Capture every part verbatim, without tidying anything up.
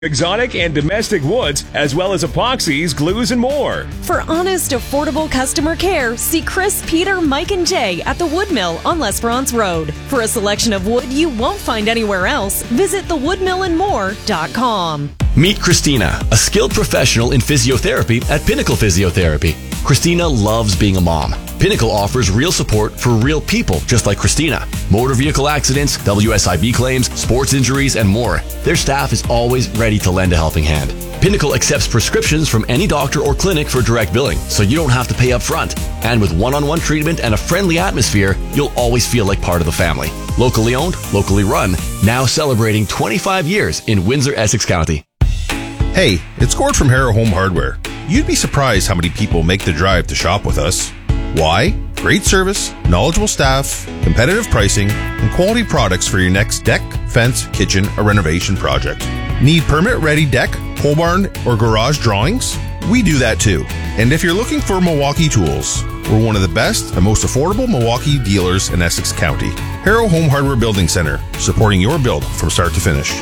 Exotic and domestic woods, as well as epoxies, glues, and more. For honest, affordable customer care, see Chris, Peter, Mike, and Jay at the Wood Mill on L'Esperance Road. For a selection of wood you won't find anywhere else, visit the wood mill and more dot com. Meet Christina, a skilled professional in physiotherapy at Pinnacle Physiotherapy. Christina loves being a mom. Pinnacle offers real support for real people just like Christina. Motor vehicle accidents, W S I B claims, sports injuries, and more. Their staff is always ready to lend a helping hand. Pinnacle accepts prescriptions from any doctor or clinic for direct billing, so you don't have to pay up front. And with one-on-one treatment and a friendly atmosphere, you'll always feel like part of the family. Locally owned, locally run, now celebrating twenty-five years in Windsor, Essex County. Hey, it's Gord from Harrow Home Hardware. You'd be surprised how many people make the drive to shop with us. Why? Great service, knowledgeable staff, competitive pricing, and quality products for your next deck, fence, kitchen, or renovation project. Need permit-ready deck, pole barn, or garage drawings? We do that too. And if you're looking for Milwaukee tools, we're one of the best and most affordable Milwaukee dealers in Essex County. Harrow Home Hardware Building Center, supporting your build from start to finish.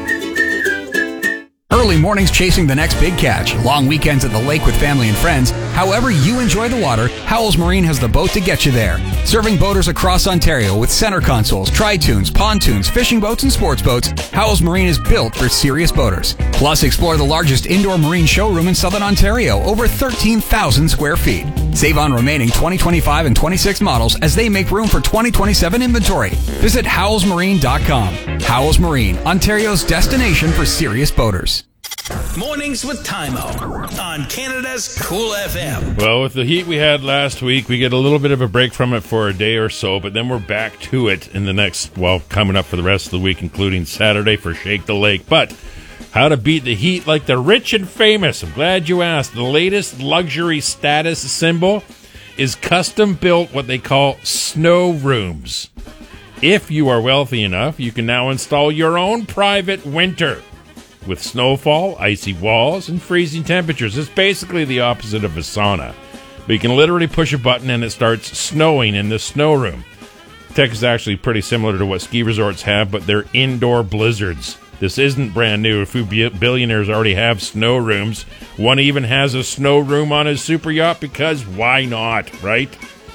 Early mornings chasing the next big catch, long weekends at the lake with family and friends. However you enjoy the water, Howells Marine has the boat to get you there. Serving boaters across Ontario with center consoles, tri-tunes, pontoons, fishing boats, and sports boats, Howells Marine is built for serious boaters. Plus, explore the largest indoor marine showroom in Southern Ontario, over thirteen thousand square feet. Save on remaining twenty twenty-five and twenty-six models as they make room for twenty twenty-seven inventory. Visit howells marine dot com. Howells Marine, Ontario's destination for serious boaters. Mornings with Tymo on Canada's Cool F M. Well, with the heat we had last week, we get a little bit of a break from it for a day or so, but then we're back to it in the next, well, coming up for the rest of the week, including Saturday for Shake the Lake. But how to beat the heat like the rich and famous. I'm glad you asked. The latest luxury status symbol is custom-built, what they call snow rooms. If you are wealthy enough, you can now install your own private winter. With snowfall, icy walls, and freezing temperatures. It's basically the opposite of a sauna. But you can literally push a button and it starts snowing in the snow room. Tech is actually pretty similar to what ski resorts have, but they're indoor blizzards. This isn't brand new. A few billionaires already have snow rooms. One even has a snow room on his super yacht because why not, right?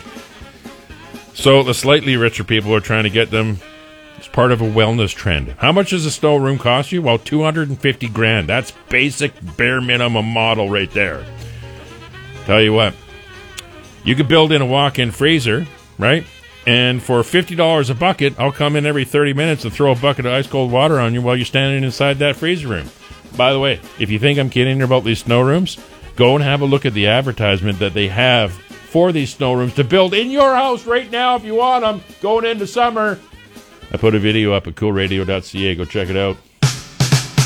So the slightly richer people are trying to get them. It's part of a wellness trend. How much does a snow room cost you? Well, two hundred fifty grand. That's basic bare minimum model right there. Tell you what, you could build in a walk-in freezer, right? And for fifty dollars a bucket, I'll come in every thirty minutes and throw a bucket of ice-cold water on you while you're standing inside that freezer room. By the way, if you think I'm kidding about these snow rooms, go and have a look at the advertisement that they have for these snow rooms to build in your house right now if you want them going into summer. I put a video up at cool radio dot c a. Go check it out.